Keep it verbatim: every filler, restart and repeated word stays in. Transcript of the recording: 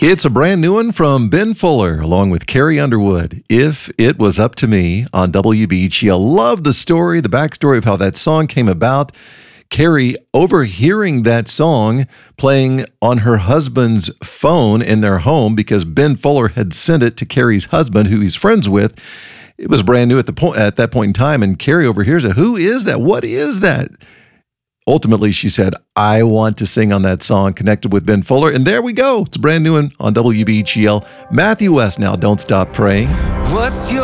It's a brand new one from Ben Fuller, along with Carrie Underwood. If It Was Up to Me on W B G L. Love the story, the backstory of how that song came about. Carrie overhearing that song playing on her husband's phone in their home because Ben Fuller had sent it to Carrie's husband, who he's friends with. It was brand new at the point at that point in time, and Carrie overhears it. Who is that? What is that? Ultimately, she said, I want to sing on that song, connected with Ben Fuller. And there we go. It's a brand new one on W B G L. Matthew West now, Don't Stop Praying. What's your